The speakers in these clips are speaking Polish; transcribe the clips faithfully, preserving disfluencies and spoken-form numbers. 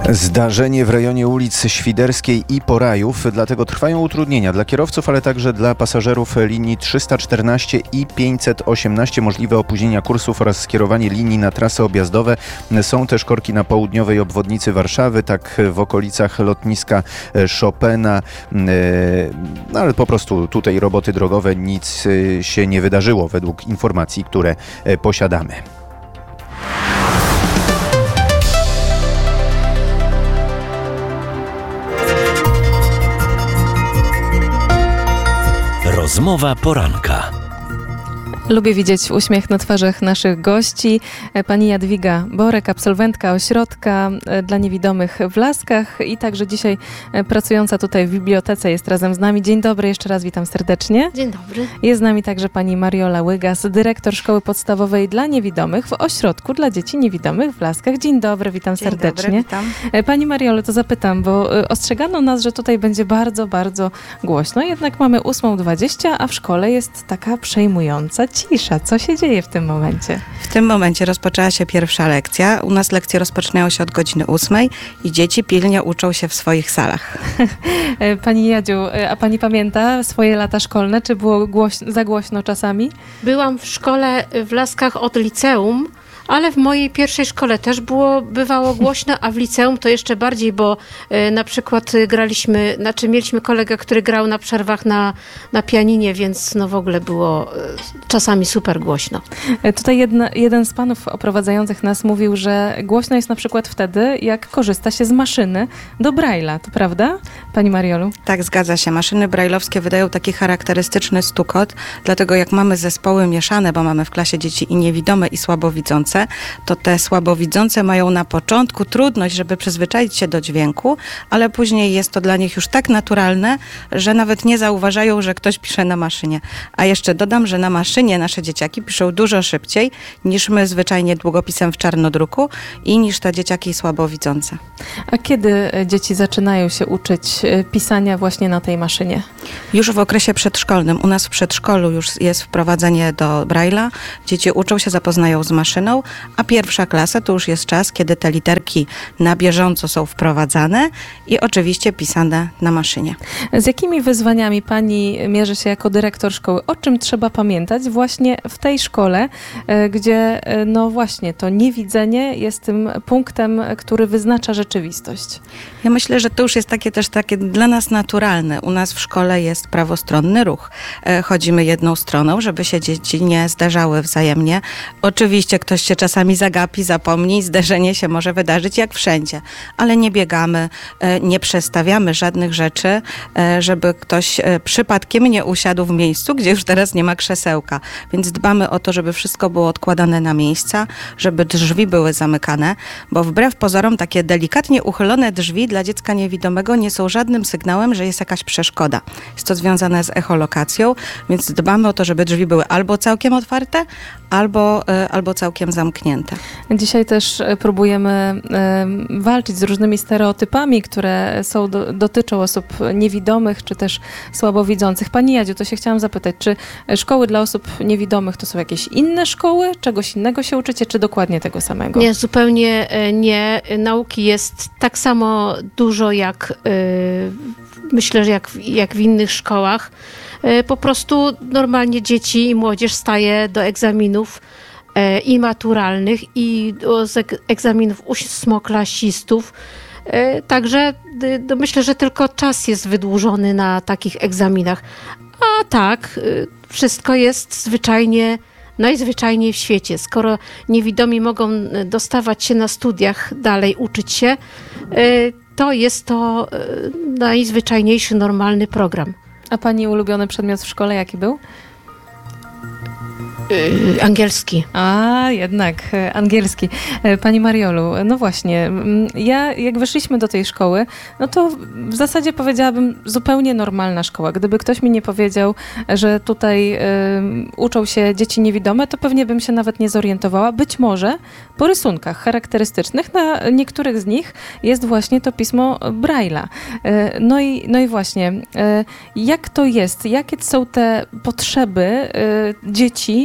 Zdarzenie w rejonie ulic Świderskiej i Porajów, dlatego trwają utrudnienia dla kierowców, ale także dla pasażerów linii trzysta czternaście i pięćset osiemnaście. Możliwe opóźnienia kursów oraz skierowanie linii na trasy objazdowe. Są też korki na południowej obwodnicy Warszawy, tak w okolicach lotniska Chopina, no ale po prostu tutaj roboty drogowe, nic się nie wydarzyło według informacji, które posiadamy. Rozmowa poranka. Lubię widzieć uśmiech na twarzach naszych gości. Pani Jadwiga Borek, absolwentka ośrodka dla niewidomych w Laskach i także dzisiaj pracująca tutaj w bibliotece jest razem z nami. Dzień dobry, jeszcze raz witam serdecznie. Dzień dobry. Jest z nami także pani Mariola Łygas, dyrektor Szkoły Podstawowej dla Niewidomych w Ośrodku dla Dzieci Niewidomych w Laskach. Dzień dobry, witam Dzień serdecznie. Dobry, witam. Pani Mariolo, to zapytam, bo ostrzegano nas, że tutaj będzie bardzo, bardzo głośno. Jednak mamy ósma dwadzieścia, a w szkole jest taka przejmująca cisza. Co się dzieje w tym momencie? W tym momencie rozpoczęła się pierwsza lekcja. U nas lekcje rozpoczynają się od godziny ósmej i dzieci pilnie uczą się w swoich salach. Pani Jadziu, a pani pamięta swoje lata szkolne? Czy było głoś- za głośno czasami? Byłam w szkole w Laskach od liceum, ale w mojej pierwszej szkole też było, bywało głośno, a w liceum to jeszcze bardziej, bo e, na przykład graliśmy, znaczy mieliśmy kolegę, który grał na przerwach na, na pianinie, więc no w ogóle było e, czasami super głośno. E, tutaj jedna, jeden z panów oprowadzających nas mówił, że głośno jest na przykład wtedy, jak korzysta się z maszyny do Braille'a. To prawda, pani Mariolu? Tak, zgadza się. Maszyny brajlowskie wydają taki charakterystyczny stukot, dlatego jak mamy zespoły mieszane, bo mamy w klasie dzieci i niewidome i słabowidzące, to te słabowidzące mają na początku trudność, żeby przyzwyczaić się do dźwięku, ale później jest to dla nich już tak naturalne, że nawet nie zauważają, że ktoś pisze na maszynie. A jeszcze dodam, że na maszynie nasze dzieciaki piszą dużo szybciej niż my zwyczajnie długopisem w czarnodruku i niż te dzieciaki słabowidzące. A kiedy dzieci zaczynają się uczyć pisania właśnie na tej maszynie? Już w okresie przedszkolnym. U nas w przedszkolu już jest wprowadzenie do Braille'a. Dzieci uczą się, zapoznają z maszyną, a pierwsza klasa to już jest czas, kiedy te literki na bieżąco są wprowadzane i oczywiście pisane na maszynie. Z jakimi wyzwaniami pani mierzy się jako dyrektor szkoły? O czym trzeba pamiętać właśnie w tej szkole, gdzie no właśnie to niewidzenie jest tym punktem, który wyznacza rzeczywistość? Ja myślę, że to już jest takie też takie dla nas naturalne. U nas w szkole jest prawostronny ruch. Chodzimy jedną stroną, żeby się dzieci nie zdarzały wzajemnie. Oczywiście ktoś się czasami zagapi, zapomni, zderzenie się może wydarzyć jak wszędzie, ale nie biegamy, nie przestawiamy żadnych rzeczy, żeby ktoś przypadkiem nie usiadł w miejscu, gdzie już teraz nie ma krzesełka. Więc dbamy o to, żeby wszystko było odkładane na miejsca, żeby drzwi były zamykane, bo wbrew pozorom takie delikatnie uchylone drzwi dla dziecka niewidomego nie są żadnym sygnałem, że jest jakaś przeszkoda. Jest to związane z echolokacją, więc dbamy o to, żeby drzwi były albo całkiem otwarte, albo, albo całkiem zamknięte. Dzisiaj też próbujemy y, walczyć z różnymi stereotypami, które są do, dotyczą osób niewidomych, czy też słabowidzących. Pani Jadziu, to się chciałam zapytać, czy szkoły dla osób niewidomych to są jakieś inne szkoły? Czegoś innego się uczycie, czy dokładnie tego samego? Nie, zupełnie nie. Nauki jest tak samo dużo jak y, myślę, że jak, jak w innych szkołach. Y, po prostu normalnie dzieci i młodzież staje do egzaminów i maturalnych, i do egzaminów ósmoklasistów. Także myślę, że tylko czas jest wydłużony na takich egzaminach. A tak, wszystko jest zwyczajnie, najzwyczajniej w świecie. Skoro niewidomi mogą dostawać się na studiach, dalej uczyć się, to jest to najzwyczajniejszy, normalny program. A pani ulubiony przedmiot w szkole jaki był? Yy, angielski. A, jednak angielski. Pani Mariolu, no właśnie, ja jak weszliśmy do tej szkoły, no to w zasadzie powiedziałabym zupełnie normalna szkoła. Gdyby ktoś mi nie powiedział, że tutaj y, uczą się dzieci niewidome, to pewnie bym się nawet nie zorientowała. Być może po rysunkach charakterystycznych, na niektórych z nich jest właśnie to pismo Braille'a. Y, no, i, no i właśnie, y, jak to jest? Jakie są te potrzeby y, dzieci,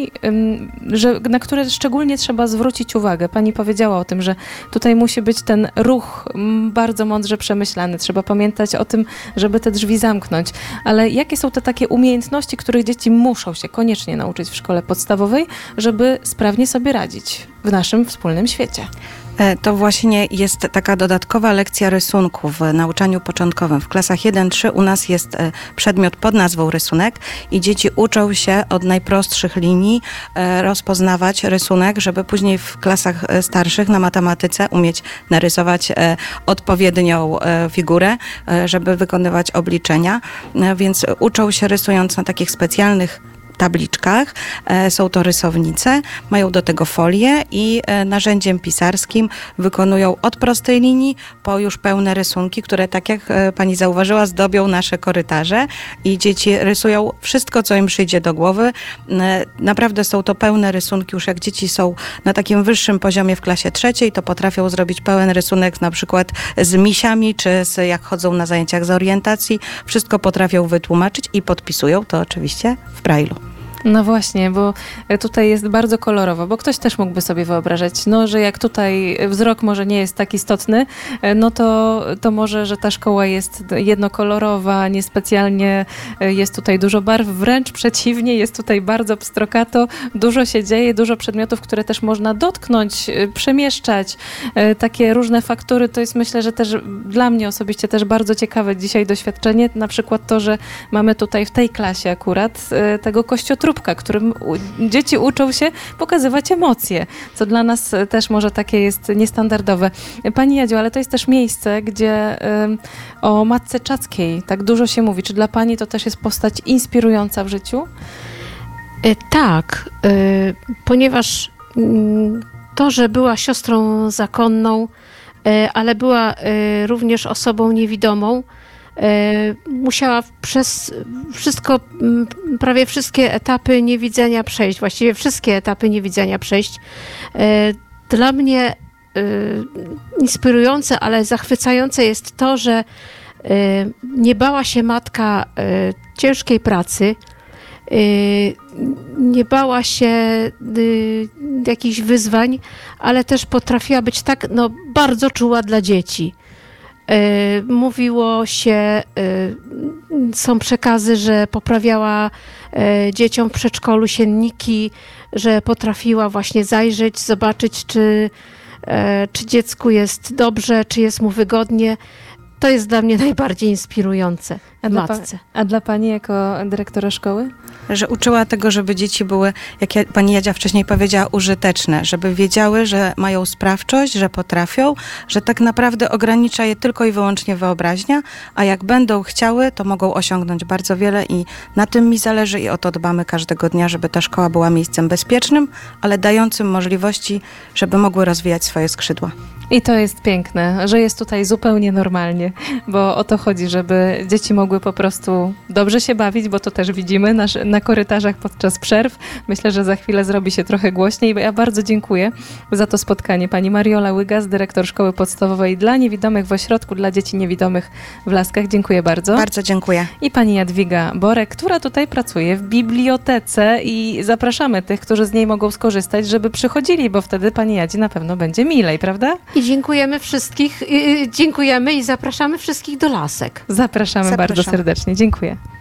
ym, że, na które szczególnie trzeba zwrócić uwagę. Pani powiedziała o tym, że tutaj musi być ten ruch m, bardzo mądrze przemyślany. Trzeba pamiętać o tym, żeby te drzwi zamknąć. Ale jakie są te takie umiejętności, których dzieci muszą się koniecznie nauczyć w szkole podstawowej, żeby sprawnie sobie radzić w naszym wspólnym świecie? To właśnie jest taka dodatkowa lekcja rysunku w nauczaniu początkowym. W klasach jeden trzy u nas jest przedmiot pod nazwą rysunek i dzieci uczą się od najprostszych linii rozpoznawać rysunek, żeby później w klasach starszych na matematyce umieć narysować odpowiednią figurę, żeby wykonywać obliczenia. Więc uczą się rysując na takich specjalnych tabliczkach. Są to rysownice, mają do tego folię i narzędziem pisarskim wykonują od prostej linii po już pełne rysunki, które, tak jak pani zauważyła, zdobią nasze korytarze i dzieci rysują wszystko, co im przyjdzie do głowy. Naprawdę są to pełne rysunki. Już jak dzieci są na takim wyższym poziomie w klasie trzeciej, to potrafią zrobić pełen rysunek na przykład z misiami, czy z, jak chodzą na zajęciach z orientacji. Wszystko potrafią wytłumaczyć i podpisują to oczywiście w Braille'u. No właśnie, bo tutaj jest bardzo kolorowo, bo ktoś też mógłby sobie wyobrażać, no, że jak tutaj wzrok może nie jest tak istotny, no to, to może, że ta szkoła jest jednokolorowa, niespecjalnie jest tutaj dużo barw, wręcz przeciwnie, jest tutaj bardzo pstrokato, dużo się dzieje, dużo przedmiotów, które też można dotknąć, przemieszczać, takie różne faktury, to jest, myślę, że też dla mnie osobiście też bardzo ciekawe dzisiaj doświadczenie, na przykład to, że mamy tutaj w tej klasie akurat tego kościotrupka, którym dzieci uczą się pokazywać emocje, co dla nas też może takie jest niestandardowe. Pani Jadziu, ale to jest też miejsce, gdzie y, o Matce Czackiej tak dużo się mówi. Czy dla pani to też jest postać inspirująca w życiu? Y, tak, y, ponieważ y, to, że była siostrą zakonną, y, ale była y, również osobą niewidomą, musiała przez wszystko, prawie wszystkie etapy niewidzenia przejść, właściwie wszystkie etapy niewidzenia przejść. Dla mnie inspirujące, ale zachwycające jest to, że nie bała się matka ciężkiej pracy, nie bała się jakichś wyzwań, ale też potrafiła być tak no, bardzo czuła dla dzieci. Mówiło się, są przekazy, że poprawiała dzieciom w przedszkolu sienniki, że potrafiła właśnie zajrzeć, zobaczyć, czy, czy dziecku jest dobrze, czy jest mu wygodnie. To jest dla mnie najbardziej inspirujące w a dla matce. Pa, a dla pani jako dyrektora szkoły? Że uczyła tego, żeby dzieci były, jak ja, pani Jadzia wcześniej powiedziała, użyteczne, żeby wiedziały, że mają sprawczość, że potrafią, że tak naprawdę ogranicza je tylko i wyłącznie wyobraźnia, a jak będą chciały, to mogą osiągnąć bardzo wiele i na tym mi zależy i o to dbamy każdego dnia, żeby ta szkoła była miejscem bezpiecznym, ale dającym możliwości, żeby mogły rozwijać swoje skrzydła. I to jest piękne, że jest tutaj zupełnie normalnie, bo o to chodzi, żeby dzieci mogły po prostu dobrze się bawić, bo to też widzimy na, na korytarzach podczas przerw. Myślę, że za chwilę zrobi się trochę głośniej. Ja bardzo dziękuję za to spotkanie. Pani Mariola Łygas, dyrektor Szkoły Podstawowej dla Niewidomych w Ośrodku dla Dzieci Niewidomych w Laskach. Dziękuję bardzo. Bardzo dziękuję. I pani Jadwiga Borek, która tutaj pracuje w bibliotece i zapraszamy tych, którzy z niej mogą skorzystać, żeby przychodzili, bo wtedy pani Jadzi na pewno będzie milej, prawda? I dziękujemy wszystkich, yy, dziękujemy i zapraszamy wszystkich do Lasek. Zapraszamy Zapraszam. bardzo serdecznie. Dziękuję.